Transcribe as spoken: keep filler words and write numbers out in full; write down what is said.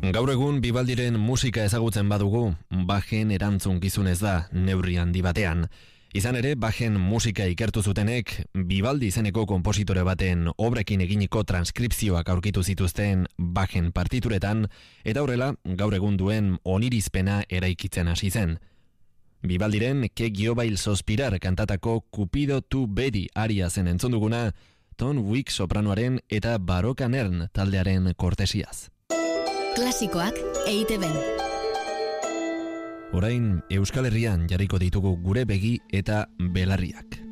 Gaur egun Vivaldiren musika ezagutzen badugu, Bachen erantzukizunez da neurri handi batean. Izan ere, Bachen musika ikertu zutenek, Vivaldi izeneko konpositore baten obrekin eginiko transkripzioak aurkitu zituzten Bachen partituretan, eta horrela, gaur egun duen onirizpena eraikitzen hasi zen. Vivaldiren Que Giobail Sospirar kantatako Cupido tu Bedi aria zen entzun duguna, Ton Wick sopranoaren eta Baroka Nern taldearen kortesiaz. Klasikoak E I Te Ben. Orain Euskal Herrian jarriko ditugu gure begi eta belarriak.